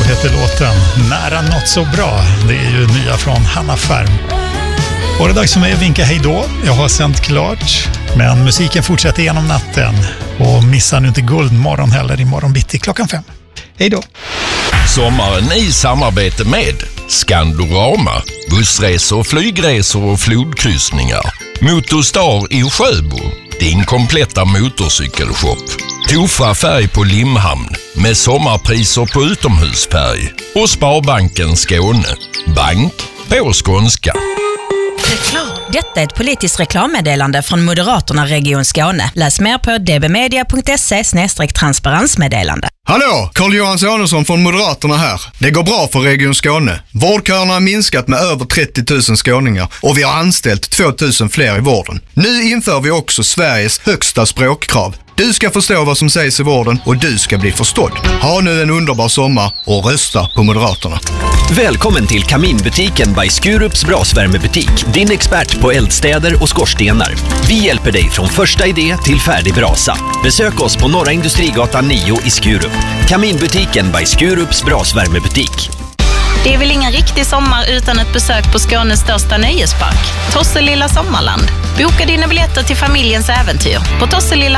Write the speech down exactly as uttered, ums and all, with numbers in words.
heter låten. Nära något så bra. Det är ju nya från Hanna Färm. Och det är dags för mig att vinka hej då. Jag har sänt klart. Men musiken fortsätter genom natten. Och missa nu inte Guldmorgon heller imorgon bitti klockan fem. Hej då. Sommaren i samarbete med Skandorama, bussresor, flygresor och flodkryssningar. Motorstar i Sjöbo, din kompletta motorcykelshop. Tofa färg på Limhamn med sommarpriser på utomhusfärg. Och Sparbanken Skåne, bank på skånska. Reklam. Detta är ett politiskt reklammeddelande från Moderaterna Region Skåne. Läs mer på dbmedia punkt se slash transparensmeddelande. Hallå, Carl-Johan Sonesson från Moderaterna här. Det går bra för Region Skåne. Vårdköerna har minskat med över trettio tusen skåningar och vi har anställt två tusen fler i vården. Nu inför vi också Sveriges högsta språkkrav. Du ska förstå vad som sägs i vården och du ska bli förstådd. Ha nu en underbar sommar och rösta på Moderaterna. Välkommen till Kaminbutiken by Skurups brasvärmebutik. Din expert på eldstäder och skorstenar. Vi hjälper dig från första idé till färdig brasa. Besök oss på Norra Industrigatan nio i Skurup. Kaminbutiken by Skurups brasvärmebutik. Det är väl ingen riktig sommar utan ett besök på Skånes största nöjespark, Tosselilla Sommarland. Boka dina biljetter till familjens äventyr på tosselilla